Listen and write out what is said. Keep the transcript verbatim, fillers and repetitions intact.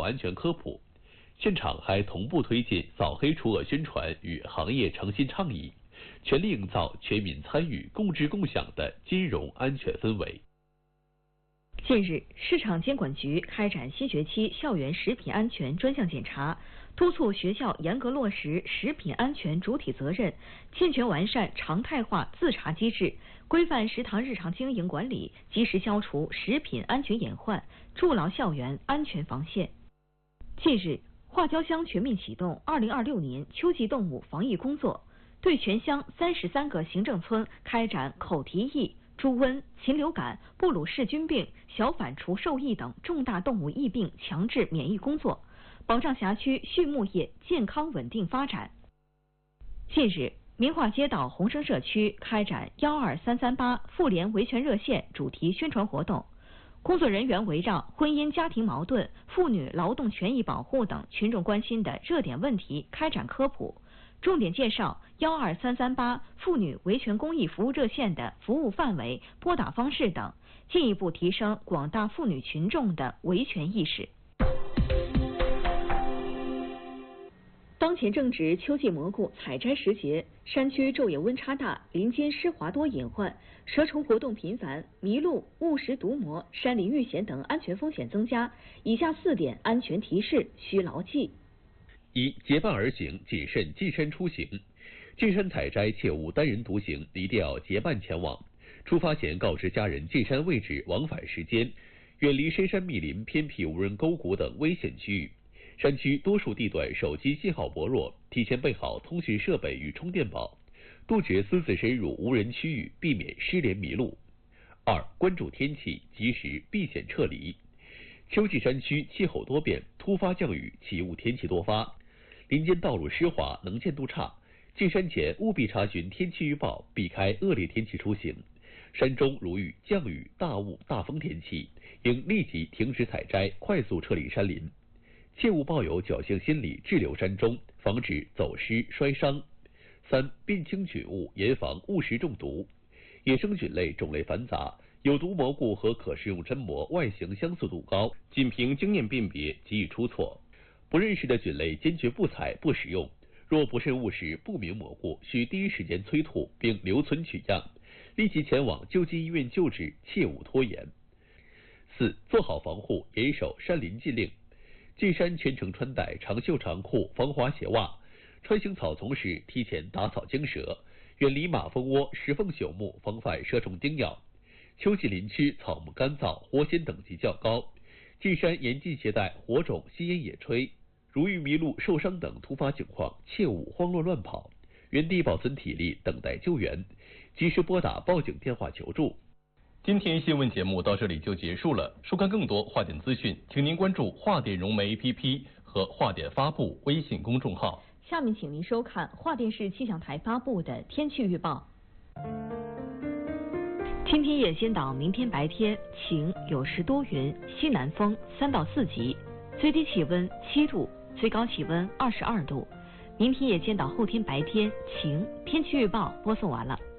安全科普。现场还同步推进扫黑除恶宣传与行业诚信倡议，全力营造全民参与、共治共享的金融安全氛围。 近日，市场监管局开展新学期校园食品安全专项检查，督促学校严格落实食品安全主体责任，健全完善常态化自查机制，规范食堂日常经营管理，及时消除食品安全隐患，筑牢校园安全防线。近日，画椒乡全面启动二零二六年秋季动物防疫工作，对全乡三十三个行政村开展口蹄疫、猪瘟、禽流感、布鲁氏菌病、小反刍兽疫等重大动物疫病强制免疫工作，保障辖区畜牧业健康稳定发展。近日，明化街道宏生社区开展幺二三三八妇联维权热线主题宣传活动，工作人员围绕婚姻家庭矛盾、妇女劳动权益保护等群众关心的热点问题开展科普，重点介绍幺二三三八妇女维权公益服务热线的服务范围、拨打方式等，进一步提升广大妇女群众的维权意识。当前正值秋季蘑菇采摘时节，山区昼夜温差大，林间湿滑多隐患，蛇虫活动频繁，麋鹿、误食毒蘑、山林遇险等安全风险增加。以下四点安全提示需牢记： 一、结伴而行，谨慎进山出行。进山采摘切勿单人独行，一定要结伴前往。出发前告知家人进山位置、往返时间，远离深山密林、偏僻无人沟谷等危险区域。山区多数地段手机信号薄弱，提前备好通讯设备与充电宝，杜绝私自深入无人区域，避免失联迷路。二、关注天气，及时避险撤离。秋季山区气候多变，突发降雨、起雾天气多发，林间道路湿滑，能见度差。进山前务必查询天气预报，避开恶劣天气出行。山中如遇降雨、大雾、大风天气，应立即停止采摘，快速撤离山林。切勿抱有侥幸心理滞留山中，防止走失摔伤。三、辨清菌物，严防误食中毒。野生菌类种类繁杂，有毒蘑菇和可食用真蘑外形相似度高，仅凭经验辨别极易出错。不认识的菌类坚决不采不食用。若不慎误食不明蘑菇，需第一时间催吐并留存取样，立即前往救济医院救治，切勿拖延。四、做好防护，严守山林禁令。进山全程穿戴长袖长裤、防滑鞋袜，穿行草丛时提前打草惊蛇，远离马蜂窝、石缝朽木，防范蛇虫叮咬。秋季林区草木干燥，火险等级较高，进山严禁携带火种、吸烟、野炊。如遇迷路、受伤等突发情况，切勿慌乱乱跑，原地保存体力，等待救援，及时拨打报警电话求助。 今天新闻节目到这里就结束了。收看更多华点资讯，请您关注华点融媒 A P P 和华点发布微信公众号。 下面请您收看华电视气象台发布的天气预报。天天夜先导，明天白天晴，有时多云，西南风三到四级，最低气温七度，最高气温二十二度。明天夜间到后天白天晴。天气预报播送完了。